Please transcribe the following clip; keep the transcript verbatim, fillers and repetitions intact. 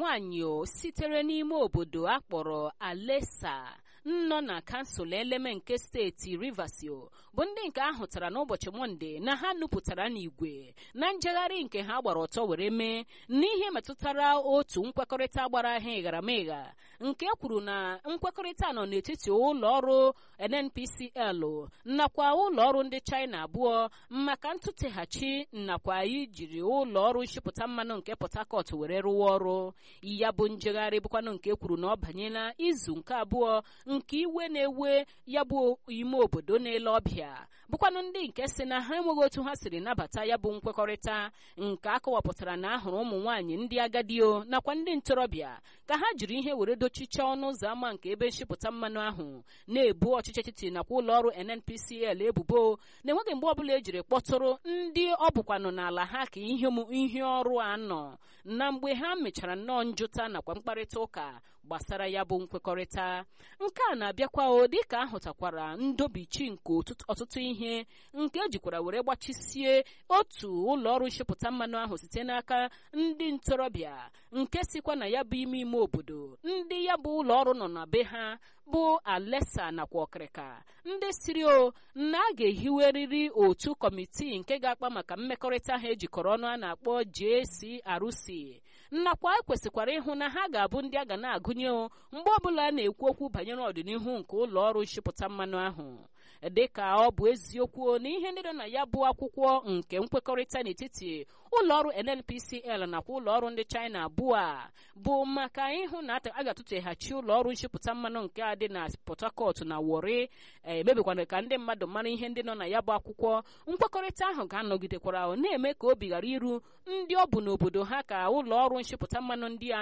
nwaanyị sitere n'ime obodo akpọrọ Alesa nọ na kansụl Eleme nke steeti Rivers bụ ndị nke ahụtara n'ụbọchị Mọnde na ha nupụtara n'igwe na njegharị nke ha gbara ọtọ were mee n'ihe metụtara otu nkwekọrịta gbara ha ịgharamịgha nke kwuru na nkwekọrịta nọ n'etiti ụlọ ọrụ N N P C L nakwa ụlọ ọrụ ndị China abụọ maka ntụteghachi nakwa ijiri ụlọ ọrụ nshipụta mmanụ nke Port Harcourt were rụwa ọrụ. Ya bụ njegharị bụkwanụ nke kwuru na ọ banyela izu nke abụọ nke iwe na-ewe ya bụ ime obodo na-ele ọbịa bụkwanụ ndị nke si na ha enweghị otu ha siri nabata ya bụ nkwekọrịta nke akọwapụtara na ahụrụ ụmụ nwaanyị ndị agadio nakwa ndị ntorobịa ka ha jiri ihe were dochicha ọnụ ụzọ ámá nke ebe nshipụta mmanụ ahụ na-ebu ọchịchị etiti nakwa ụlọ ọrụ N N P C L ebubo na-enweghị mgbe ọbụla ejiri kpọtụrụ ndị ọ bụkwanụ n'ala ha ka ihe ihe ọrụ anọ na mgbe ha mechara nnọọ njụta nakwa mkparịta ụka gbasara ya bụ nkwekọrịta. Nke a na-abịakwa o dịka ahụtakwara ndobichi nke ọtụtụ ihe nke ejikwara were gbachisie otu ụlọ ọrụ nshipụta mmanụ ahụ site n'aka ndị ntorobịa nke sikwa na ya bụ ime ime obodo ndị ya bụ ụlọ ọrụ nọ na be ha bụ Alesa nakwa Ọkịrịka ndị siri o na a ga-ehiwerịrị otu kọmitii nke ga-akpa maka mmekọrịta ha ejikọrọ ọnụ a na-akpọ J C R C nakwa ekwesịkwara ịhụ na ha ga-abụ ndị a ga na-agụnye o mgbe ọbụla a na-ekwu okwu banyere ọdịnihu nke ụlọ ọrụ nshipụta mmanụ ahụ dịka ọ bụ eziokwu na ihe ndị nọ na ya bụ akwụkwọ nke nkwekọrịta n'etiti ụlọ ọrụ N N P C L nakwa ụlọ ọrụ ndị China abụọ a bụ maka ịhụ na a ga-atụteghachi ụlọ ọrụ nshipụta mmanụ nke a dị na Port Harcourt na Warri emebikwana ka ndị mmadụ mara ihe ndị nọ na ya bụ akwụkwọ. Nkwekọrịta ahụ ga-anọgidekwara na-eme ka obi ghara iru ndị ọ bụ n'obodo ha ka ụlọ ọrụ nshipụta mmanụ ndị a